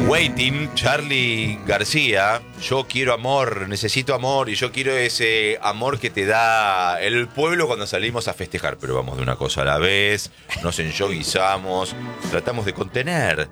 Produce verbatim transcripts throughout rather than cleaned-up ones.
Waiting, Charly García. Yo quiero amor, necesito amor y yo quiero ese amor que te da el pueblo cuando salimos a festejar. Pero vamos de una cosa a la vez, nos enyoguizamos, tratamos de contener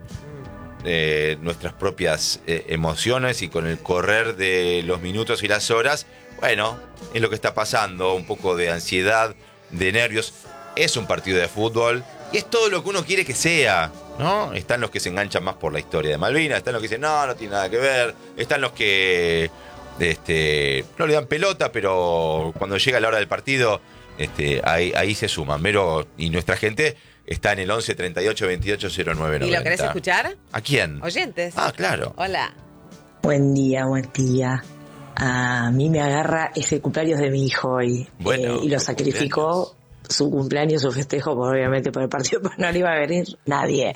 eh, nuestras propias eh, emociones y con el correr de los minutos y las horas, bueno, es lo que está pasando, un poco de ansiedad, de nervios. Es un partido de fútbol y es todo lo que uno quiere que sea, ¿no? Están los que se enganchan más por la historia de Malvinas, están los que dicen, no, no tiene nada que ver, están los que este, no le dan pelota, pero cuando llega la hora del partido, este, ahí, ahí se suman. Mero, y nuestra gente está en el once treinta y ocho veintiocho cero nueve noventa. ¿Y lo querés escuchar? ¿A quién? Oyentes. Ah, claro. Hola. Buen día, buen día. A mí me agarra ese cumpleaños de mi hijo hoy. Bueno, eh, y lo sacrificó cumpleaños. Su cumpleaños, su festejo, por, obviamente por el partido, pues no le iba a venir nadie.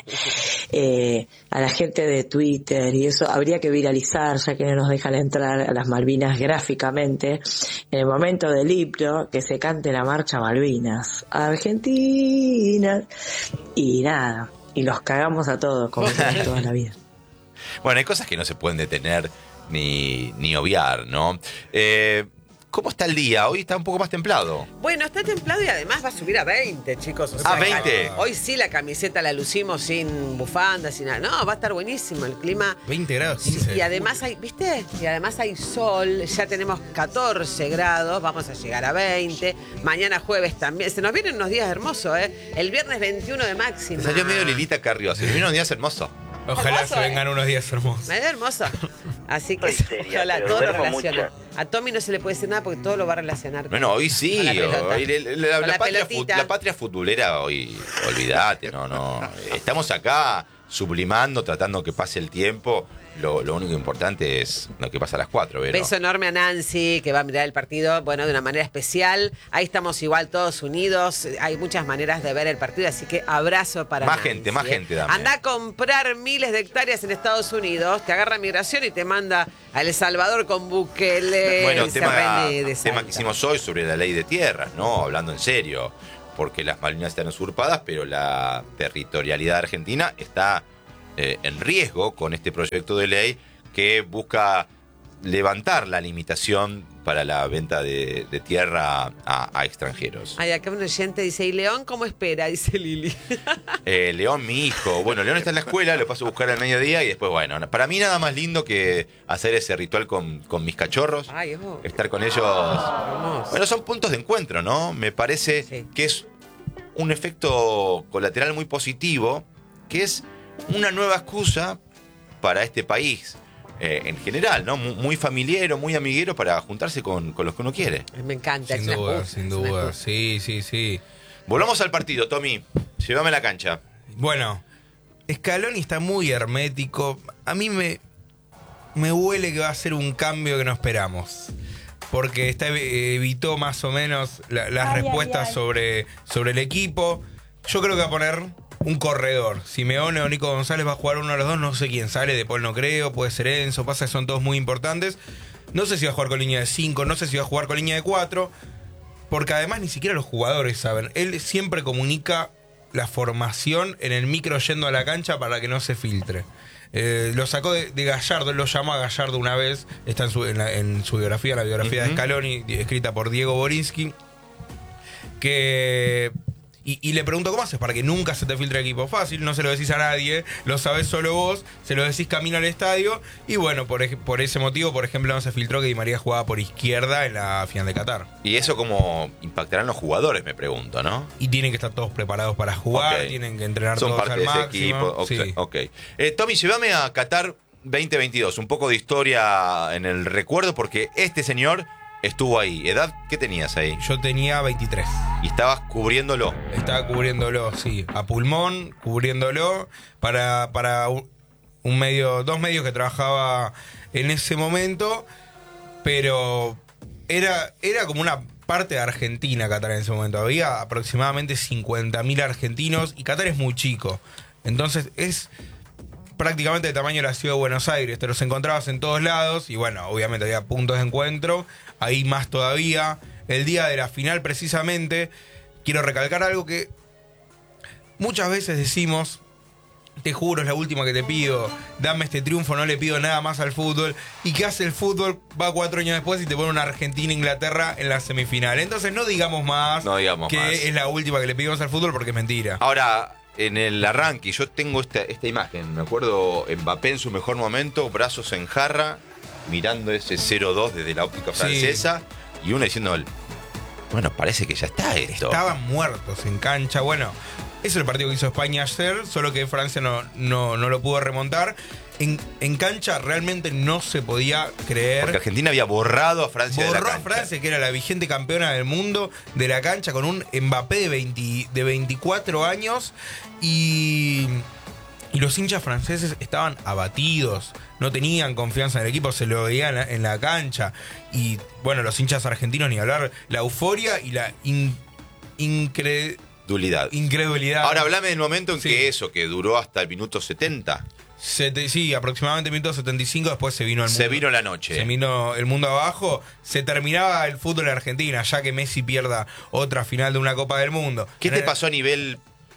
Eh, a la gente de Twitter y eso habría que viralizar, ya que no nos dejan entrar a las Malvinas gráficamente, en el momento del himno, que se cante la marcha Malvinas. Argentina. Y nada, y los cagamos a todos, como toda la vida. Bueno, hay cosas que no se pueden detener ni, ni obviar, ¿no? Eh... ¿Cómo está el día? Hoy está un poco más templado. Bueno, está templado y además va a subir a veinte, chicos. O sea, ¿A veinte? Hoy sí la camiseta la lucimos sin bufanda, sin nada. No, va a estar buenísimo el clima. veinte grados. Sí, y además hay, ¿viste? Y además hay sol. Ya tenemos catorce grados. Vamos a llegar a veinte. Mañana jueves también. Se nos vienen unos días hermosos, ¿eh? El viernes veintiuno de máxima. Salió medio Lilita Carrió. Se vienen unos días hermosos. Ojalá hermoso, se vengan ¿eh? unos días hermosos. Me da hermoso. Así que seria, ojalá, pero todo lo duermo relaciona. mucho. A Tommy no se le puede decir nada porque todo lo va a relacionar. Con, Bueno, hoy sí. con la pelota. Hoy, la, la, Con la la patria, pelotita. la patria futbolera hoy, olvídate, no, no. Estamos acá sublimando, tratando que pase el tiempo. Lo, lo único importante es lo que pasa a las cuatro, ¿verdad? Beso enorme a Nancy, que va a mirar el partido, bueno, de una manera especial. Ahí estamos igual todos unidos. Hay muchas maneras de ver el partido, así que abrazo para Más Nancy, gente, más ¿eh? gente, dame. Anda a comprar miles de hectáreas en Estados Unidos, te agarra migración y te manda a El Salvador con Bukele. Bueno, el tema, Cerreni de tema Salta. que hicimos hoy sobre la ley de tierras, ¿no? Hablando en serio. Porque las Malvinas están usurpadas, pero la territorialidad argentina está eh, en riesgo con este proyecto de ley que busca levantar la limitación para la venta de, de tierra a, a extranjeros. Ay, acá un oyente dice, ¿y León cómo espera? Dice Lili. Eh, León, mi hijo. Bueno, León está en la escuela, lo paso a buscar al mediodía y después, bueno, para mí nada más lindo que hacer ese ritual con, con mis cachorros. Ay, oh. Estar con ellos. Hermoso. Bueno, son puntos de encuentro, ¿no? Me parece Sí. que es un efecto colateral muy positivo, que es una nueva excusa para este país. Eh, en general, ¿no? Muy, muy familiero, muy amiguero para juntarse con, con los que uno quiere. Me encanta. Sin es una duda, excusa, sin es una duda. excusa. Sí, sí, sí. Volvamos al partido, Tommy. Llévame a la cancha. Bueno, Scaloni está muy hermético. A mí me, me huele que va a ser un cambio que no esperamos. Porque está, evitó más o menos la- las Ay, respuestas ay, ay. Sobre, sobre el equipo. Yo creo que va a poner un corredor. Simeone o Nico González va a jugar uno de los dos. No sé quién sale. De Paul no creo. Puede ser Enzo. Pasa que son todos muy importantes. No sé si va a jugar con línea de cinco. No sé si va a jugar con línea de cuatro. Porque además ni siquiera los jugadores saben. Él siempre comunica la formación en el micro yendo a la cancha para que no se filtre. Eh, lo sacó de, de Gallardo, él lo llamó a Gallardo una vez, está en su, en la, en su biografía, la biografía Uh-huh. de Scaloni, escrita por Diego Borinsky, que... Y, y le pregunto, ¿cómo haces para que nunca se te filtre el equipo? Fácil, no se lo decís a nadie, lo sabés solo vos, se lo decís camino al estadio. Y bueno, por, ej- por ese motivo, por ejemplo, no se filtró que Di María jugaba por izquierda en la final de Qatar. Y eso cómo impactarán los jugadores, me pregunto, ¿no? Y tienen que estar todos preparados para jugar, Ok. tienen que entrenar Son todos parte al de ese máximo. equipo. Ok. Sí. ok. Eh, Tommy, llévame a Qatar veinte veintidós. Un poco de historia en el recuerdo, porque este señor estuvo ahí. ¿Edad qué tenías ahí? Yo tenía veintitrés. Y estabas cubriéndolo. Estaba cubriéndolo, sí, a pulmón, cubriéndolo para, para un, un medio, dos medios que trabajaba en ese momento, pero era, era como una parte de Argentina Qatar en ese momento. Había aproximadamente cincuenta mil argentinos y Qatar es muy chico. Entonces es prácticamente de tamaño de la ciudad de Buenos Aires. Te los encontrabas en todos lados y bueno, obviamente había puntos de encuentro. Ahí más todavía. El día de la final precisamente, quiero recalcar algo que muchas veces decimos te juro, es la última que te pido, dame este triunfo, no le pido nada más al fútbol. ¿Y qué hace el fútbol? Va cuatro años después y te pone una Argentina-Inglaterra en la semifinal. Entonces no digamos más No digamos que más. es la última que le pedimos al fútbol porque es mentira. Ahora, en el arranque, yo tengo esta, esta imagen. Me acuerdo Mbappé en su mejor momento, brazos en jarra, mirando ese cero dos desde la óptica Sí. francesa. Y uno diciendo, bueno, parece que ya está esto. Estaban muertos en cancha. Bueno, ese es el partido que hizo España ayer, solo que Francia no, no, no lo pudo remontar. En, en cancha realmente no se podía creer. Porque Argentina había borrado a Francia de la Borró a cancha. Francia, que era la vigente campeona del mundo, de la cancha, con un Mbappé de, veinte, de veinticuatro años. Y, y los hinchas franceses estaban abatidos. No tenían confianza en el equipo, se lo veían en la, en la cancha. Y bueno, los hinchas argentinos, ni hablar. La euforia y la in, incre, Dulidad. incredulidad. Ahora, hablame del momento en Sí. que eso, que duró hasta el minuto setenta, Sete- sí, aproximadamente minuto setenta y cinco, después se vino el se mundo. vino la noche. Se vino el mundo abajo, se terminaba el fútbol en Argentina, ya que Messi pierda otra final de una Copa del Mundo. ¿Qué En te el- pasó a nivel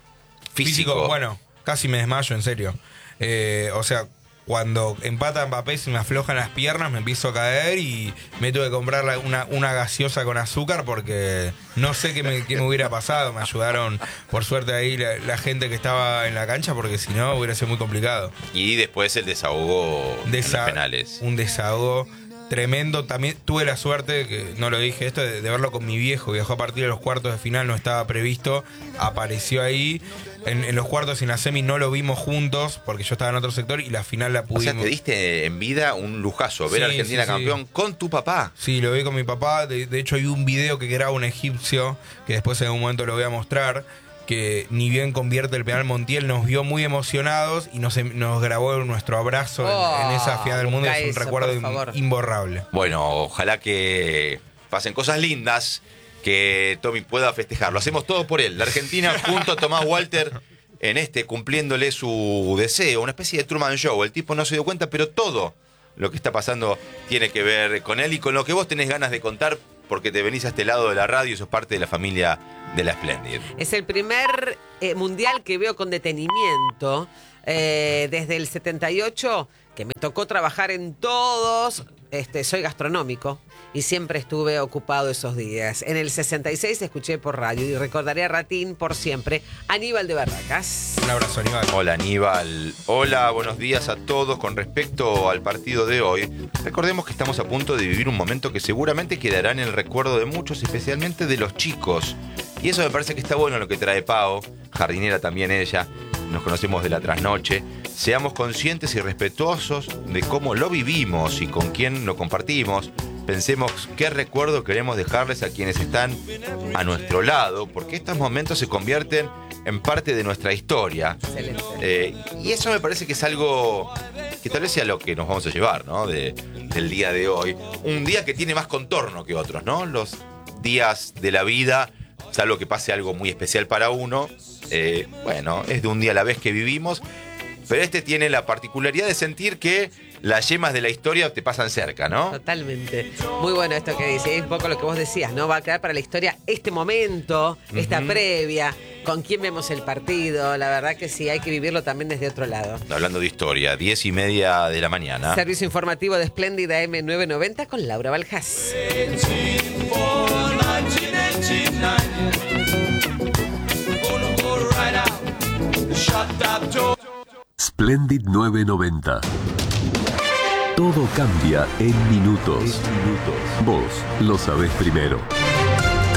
físico? Bueno, casi me desmayo, en serio. Eh, o sea, cuando empata Mbappé se me aflojan las piernas, me empiezo a caer y me tuve que comprar la- una, una gaseosa con azúcar porque no sé qué me, qué me hubiera pasado. Me ayudaron, por suerte, ahí la, la gente que estaba en la cancha, porque si no hubiera sido muy complicado. Y después el desahogo en los Desa- penales. Un desahogo tremendo. También tuve la suerte, que no lo dije esto, de, de verlo con mi viejo. Viajó a partir de los cuartos de final, no estaba previsto. Apareció ahí. En, en los cuartos y en la semi no lo vimos juntos, porque yo estaba en otro sector y la final la O pudimos. sea, te diste en vida un lujazo, ver Sí, a Argentina sí, sí. campeón con tu papá. Sí, lo vi con mi papá. De, de hecho, hay un video que graba un egipcio, que después en un momento lo voy a mostrar, que ni bien convierte el penal Montiel, nos vio muy emocionados y nos, nos grabó nuestro abrazo en- Oh, en, esa final del mundo. busca Es un eso, recuerdo por favor. im- imborrable. Bueno, ojalá que pasen cosas lindas, que Tommy pueda festejar. Lo hacemos todo por él. La Argentina junto a Tomás Walter en este, cumpliéndole su deseo, una especie de Truman Show. El tipo no se dio cuenta, pero todo lo que está pasando tiene que ver con él y con lo que vos tenés ganas de contar, porque te venís a este lado de la radio y sos parte de la familia de la Splendid. Es el primer eh, mundial que veo con detenimiento eh, desde el setenta y ocho, que me tocó trabajar en todos. Este, soy gastronómico y siempre estuve ocupado esos días. En el sesenta y seis escuché por radio y recordaré a Ratín por siempre, Aníbal de Barracas. Un abrazo, Aníbal. Hola Aníbal, hola, buenos días a todos. Con respecto al partido de hoy, recordemos que estamos a punto de vivir un momento que seguramente quedará en el recuerdo de muchos, especialmente de los chicos. Y eso me parece que está bueno lo que trae Pau, jardinera también ella, nos conocemos de la trasnoche. Seamos conscientes y respetuosos de cómo lo vivimos y con quién lo compartimos. Pensemos qué recuerdo queremos dejarles a quienes están a nuestro lado, porque estos momentos se convierten en parte de nuestra historia. Excelente. Eh, y eso me parece que es algo que tal vez sea lo que nos vamos a llevar, ¿no? De, del día de hoy. Un día que tiene más contorno que otros, ¿no? Los días de la vida, salvo que pase algo muy especial para uno, eh, bueno, es de un día a la vez que vivimos, pero este tiene la particularidad de sentir que las yemas de la historia te pasan cerca, ¿no? Totalmente. Muy bueno esto que dice. Es un poco lo que vos decías, ¿no? Va a quedar para la historia este momento, esta Ujú. previa, con quién vemos el partido. La verdad que sí, hay que vivirlo también desde otro lado. Hablando de historia, diez y media de la mañana. Servicio informativo de Splendid A M novecientos noventa con Laura Valjas. Splendid novecientos noventa. Todo cambia en minutos. Vos lo sabés primero.